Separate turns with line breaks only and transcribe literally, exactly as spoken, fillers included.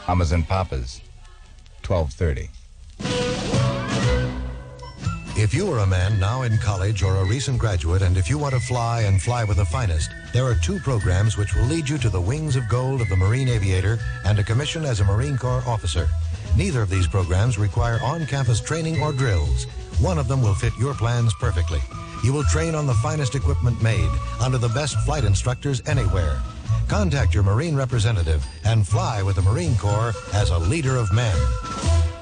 Mamas and Papas, twelve thirty.
If you are a man now in college or a recent graduate, and if you want to fly and fly with the finest, there are two programs which will lead you to the wings of gold of the Marine Aviator and a commission as a Marine Corps officer. Neither of these programs require on-campus training or drills. One of them will fit your plans perfectly. You will train on the finest equipment made, under the best flight instructors anywhere. Contact your Marine representative and fly with the Marine Corps as a leader of men.